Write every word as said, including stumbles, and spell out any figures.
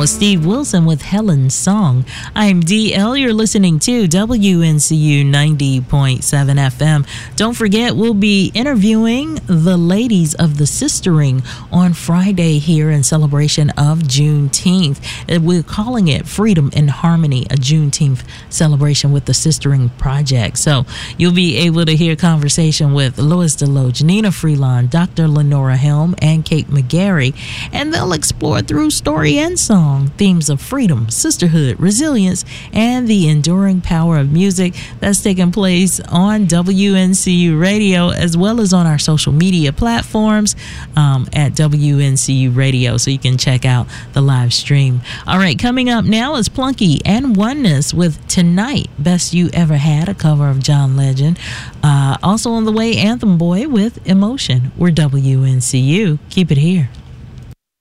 was Steve Wilson with Helen's Song. I'm D L. You're listening to W N C U ninety point seven F M. Don't forget, we'll be interviewing the ladies of the Sistering on Friday here in celebration of Juneteenth. We're calling it Freedom and Harmony, a Juneteenth celebration with the Sistering Project. So you'll be able to hear conversation with Lois DeLoach, Nina Freelon, Doctor Lenora Helm, and Kate McGarry, and they'll explore through story and song themes of freedom, sisterhood, resilience, and the enduring power of music. That's taking place on W N C U Radio as well as on our social media platforms um, at W N C U Radio, so you can check out the live stream. All right, coming up now is Plunky and Oneness with Tonight, Best You Ever Had, a cover of John Legend. Uh, also on the way, Anthem Boy with Emotion. We're W N C U. Keep it here.